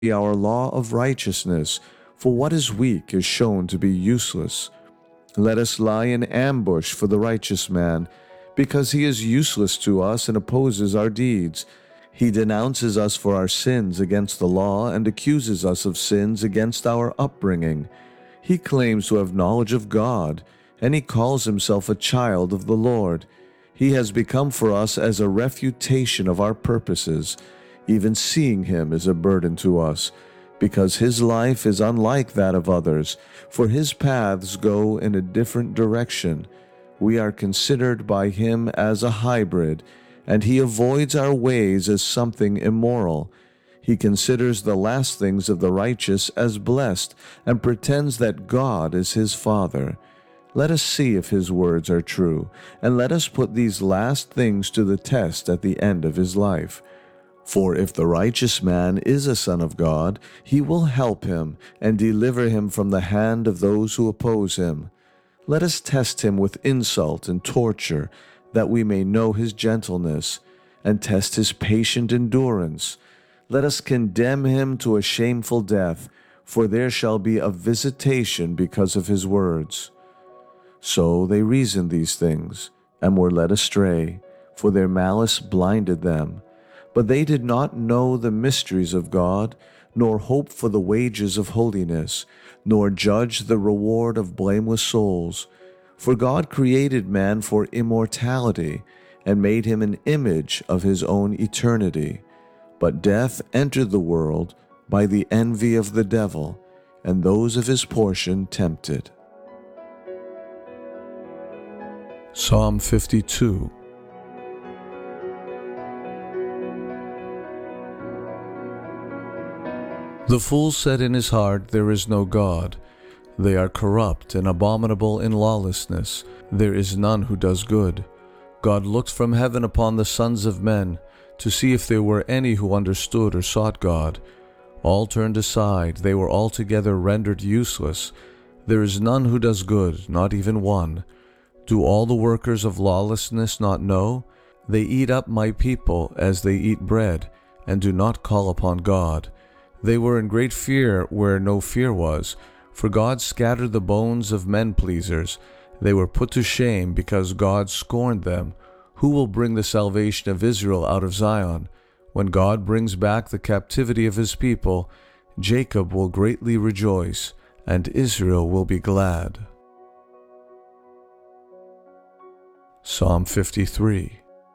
our law of righteousness, for what is weak is shown to be useless. Let us lie in ambush for the righteous man, because he is useless to us and opposes our deeds. He denounces us for our sins against the law and accuses us of sins against our upbringing. He claims to have knowledge of God, and he calls himself a child of the Lord. He has become for us as a refutation of our purposes. Even seeing him is a burden to us, because his life is unlike that of others, for his paths go in a different direction. We are considered by him as a hybrid, and he avoids our ways as something immoral. He considers the last things of the righteous as blessed, and pretends that God is his Father. Let us see if his words are true, and let us put these last things to the test at the end of his life. For if the righteous man is a son of God, he will help him and deliver him from the hand of those who oppose him. Let us test him with insult and torture, that we may know his gentleness, and test his patient endurance. Let us condemn him to a shameful death, for there shall be a visitation because of his words. So they reasoned these things, and were led astray, for their malice blinded them. But they did not know the mysteries of God, nor hope for the wages of holiness, nor judge the reward of blameless souls. For God created man for immortality, and made him an image of his own eternity. But death entered the world by the envy of the devil, and those of his portion tempted. Psalm 52. The fool said in his heart, "There is no God." They are corrupt and abominable in lawlessness. There is none who does good. God looked from heaven upon the sons of men, to see if there were any who understood or sought God. All turned aside, they were altogether rendered useless. There is none who does good, not even one. Do all the workers of lawlessness not know? They eat up my people as they eat bread, and do not call upon God. They were in great fear where no fear was, for God scattered the bones of men-pleasers. They were put to shame because God scorned them. Who will bring the salvation of Israel out of Zion? When God brings back the captivity of his people, Jacob will greatly rejoice, and Israel will be glad. Psalm 53.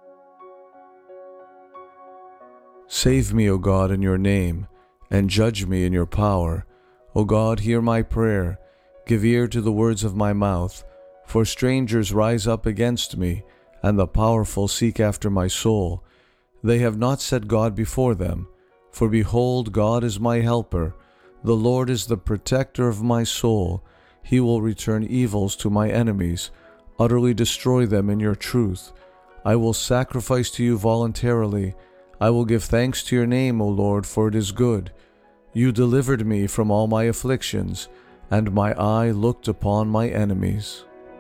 Save me, O God, in your name, and judge me in your power. O God, hear my prayer. Give ear to the words of my mouth. For strangers rise up against me, and the powerful seek after my soul. They have not set God before them. For behold, God is my helper. The Lord is the protector of my soul. He will return evils to my enemies, utterly destroy them in your truth. I will sacrifice to you voluntarily. I will give thanks to your name, O Lord, for it is good. You delivered me from all my afflictions, and my eye looked upon my enemies.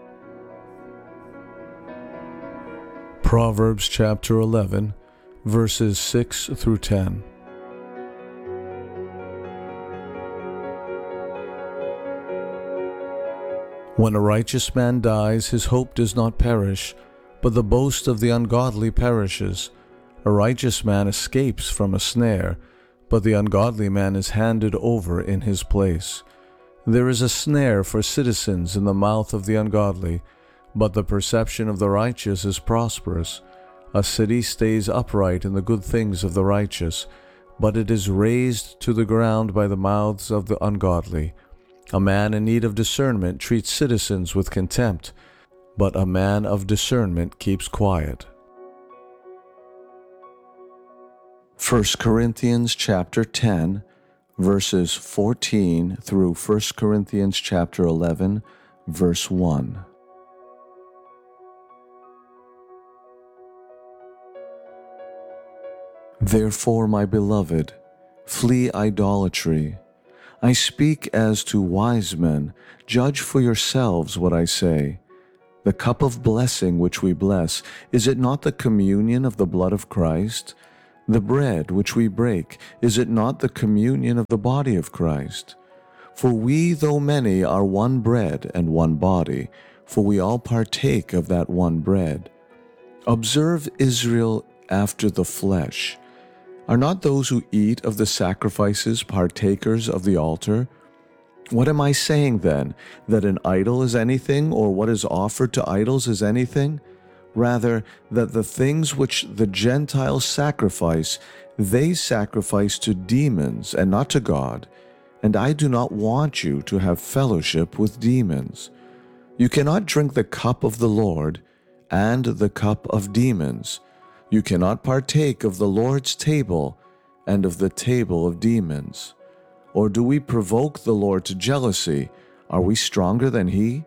Proverbs chapter 11, verses 6 through 10. When a righteous man dies, his hope does not perish, but the boast of the ungodly perishes. A righteous man escapes from a snare, but the ungodly man is handed over in his place. There is a snare for citizens in the mouth of the ungodly, but the perception of the righteous is prosperous. A city stays upright in the good things of the righteous, but it is razed to the ground by the mouths of the ungodly. A man in need of discernment treats citizens with contempt, but a man of discernment keeps quiet. 1 Corinthians chapter 10, verses 14 through 1 Corinthians chapter 11, verse 1. Therefore, my beloved, flee idolatry. I speak as to wise men. Judge for yourselves what I say. The cup of blessing which we bless, is it not the communion of the blood of Christ? The bread which we break, is it not the communion of the body of Christ? For we, though many, are one bread and one body, for we all partake of that one bread. Observe Israel after the flesh. Are not those who eat of the sacrifices partakers of the altar? What am I saying then? That an idol is anything, or what is offered to idols is anything? Rather, that the things which the Gentiles sacrifice, they sacrifice to demons and not to God. And I do not want you to have fellowship with demons. You cannot drink the cup of the Lord and the cup of demons. You cannot partake of the Lord's table and of the table of demons. Or do we provoke the Lord to jealousy? Are we stronger than He?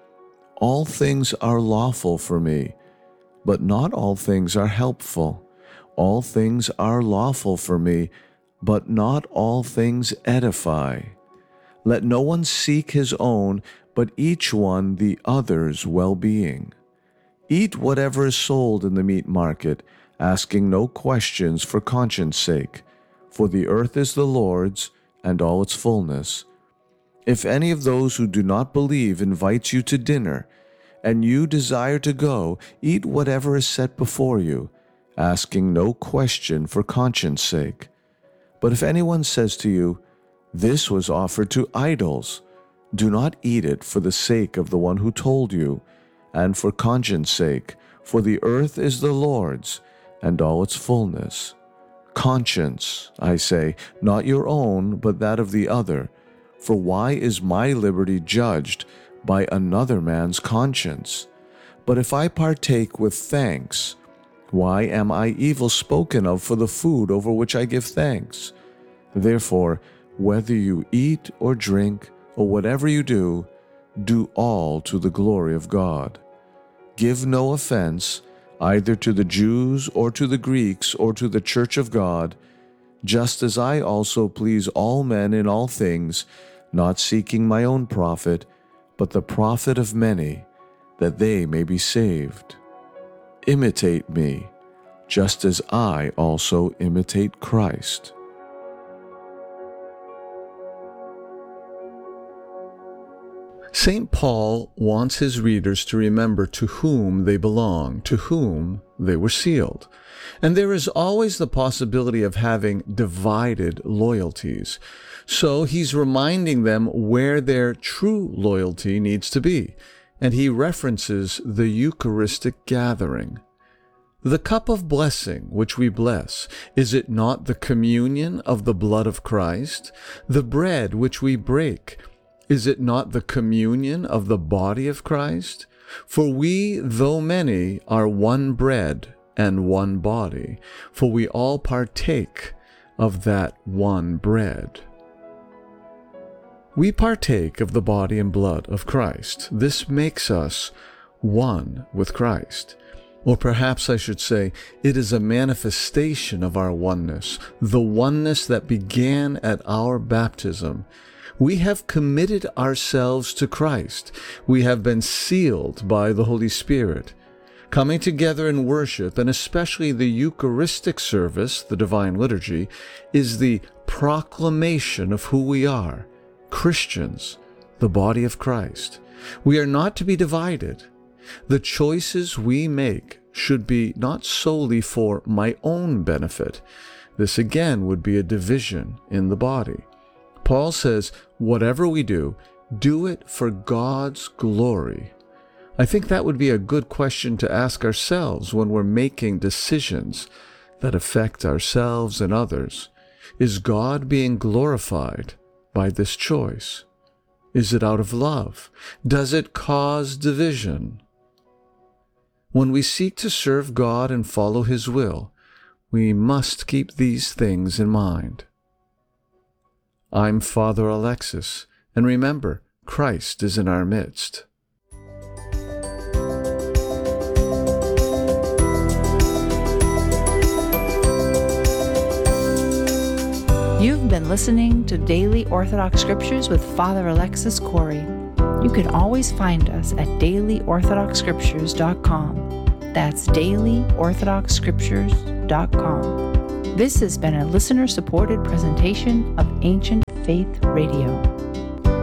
All things are lawful for me, but not all things are helpful. All things are lawful for me, but not all things edify. Let no one seek his own, but each one the other's well-being. Eat whatever is sold in the meat market, asking no questions for conscience sake, for the earth is the Lord's, and all its fullness. If any of those who do not believe invites you to dinner, and you desire to go, eat whatever is set before you, asking no question for conscience sake. But if anyone says to you, "This was offered to idols," do not eat it for the sake of the one who told you, and for conscience sake, for the earth is the Lord's, and all its fullness. Conscience, I say, not your own, but that of the other. For why is my liberty judged by another man's conscience? But if I partake with thanks, why am I evil spoken of for the food over which I give thanks? Therefore, whether you eat or drink, or whatever you do, do all to the glory of God. Give no offense, either to the Jews or to the Greeks or to the church of God, just as I also please all men in all things, not seeking my own profit, but the profit of many, that they may be saved. Imitate me, just as I also imitate Christ. St. Paul wants his readers to remember to whom they belong, to whom they were sealed. And there is always the possibility of having divided loyalties. So he's reminding them where their true loyalty needs to be. And he references the Eucharistic gathering. The cup of blessing which we bless, is it not the communion of the blood of Christ? The bread which we break, is it not the communion of the body of Christ? For we, though many, are one bread and one body, for we all partake of that one bread. We partake of the body and blood of Christ. This makes us one with Christ. Or perhaps I should say, it is a manifestation of our oneness, the oneness that began at our baptism. We have committed ourselves to Christ. We have been sealed by the Holy Spirit. Coming together in worship, and especially the Eucharistic service, the Divine Liturgy, is the proclamation of who we are, Christians, the body of Christ. We are not to be divided. The choices we make should be not solely for my own benefit. This again would be a division in the body. Paul says, whatever we do, do it for God's glory. I think that would be a good question to ask ourselves when we're making decisions that affect ourselves and others. Is God being glorified by this choice? Is it out of love? Does it cause division? When we seek to serve God and follow His will, we must keep these things in mind. I'm Father Alexis, and remember, Christ is in our midst. You've been listening to Daily Orthodox Scriptures with Father Alexis Corey. You can always find us at dailyorthodoxscriptures.com. That's dailyorthodoxscriptures.com. This has been a listener-supported presentation of Ancient Faith Radio.